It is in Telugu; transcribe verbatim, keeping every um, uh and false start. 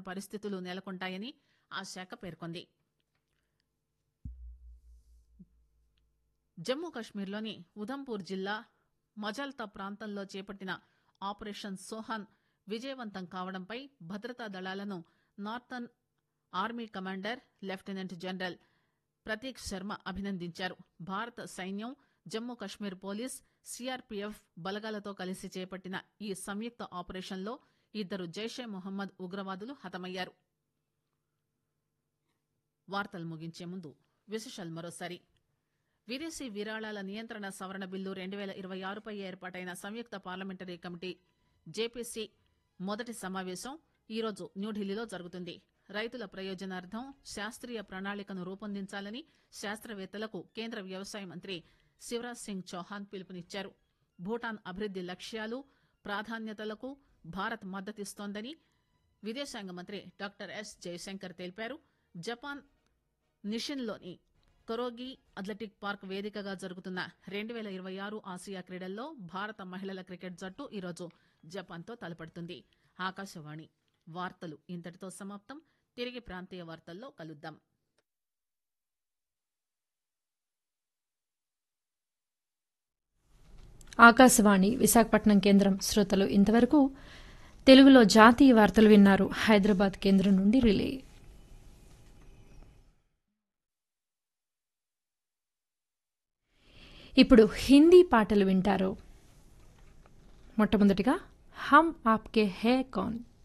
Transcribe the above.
పరిస్థితులు నెలకొంటాయని ఆ శాఖ పేర్కొంది. జమ్మూ కశ్మీర్లోని ఉధంపూర్ జిల్లా మజల్తా ప్రాంతంలో చేపట్టిన ఆపరేషన్ సోహాన్ విజయవంతం కావడంపై భద్రతా దళాలను northern army commander lieutenant general Prateek Sharma అభినందించారు. భారత సైన్యం, జమ్మూ కశ్మీర్ పోలీస్, సీఆర్పీఎఫ్ బలగాలతో కలిసి చేపట్టిన ఈ సంయుక్త ఆపరేషన్లో ఇద్దరు జైషే మొహమ్మద్ ఉగ్రవాదులు హతమయ్యారు. వార్తలు ముగించే ముందు విశేషాలు మరోసారి. విదేశీ విరాళాల నియంత్రణ సవరణ బిల్లు రెండు వేల ఇరవై ఆరుపై ఏర్పాటైన సంయుక్త పార్లమెంటరీ కమిటీ జేపీసీ మొదటి సమావేశం ఈరోజు న్యూఢిల్లీలో జరుగుతుంది. రైతుల ప్రయోజనార్థం శాస్త్రీయ ప్రణాళికను రూపొందించాలని శాస్త్రవేత్తలకు కేంద్ర వ్యవసాయ మంత్రి శివరాజ్ సింగ్ చౌహాన్ పిలుపునిచ్చారు. భూటాన్ అభివృద్ది లక్ష్యాలు, ప్రాధాన్యతలకు భారత్ మద్దతిస్తోందని విదేశాంగ మంత్రి డాక్టర్ ఎస్ జయశంకర్ తెలిపారు. జపాన్ నిషిన్లోని కొరోగి అథ్లెటిక్ పార్క్ వేదికగా జరుగుతున్న రెండు వేల ఇరవై ఆరు ఆసియా క్రీడల్లో భారత మహిళల క్రికెట్ జట్టు ఈరోజు జపాన్తో తలపడుతుంది. ఆకాశవాణి వార్తలు ఇంతటితో సమాప్తం. తిరిగి ప్రాంతీయ వార్తల్లో కలుద్దాం. ఆకాశవాణి విశాఖపట్నం కేంద్రం శ్రోతలు ఇంతవరకు తెలుగులో జాతీయ వార్తలు విన్నారు. హైదరాబాద్ కేంద్రం నుండి రిలే. ఇప్పుడు హిందీ పాటలు వింటారు. మొట్టమొదటిగా హమ్ ఆప్కే హే కౌన్.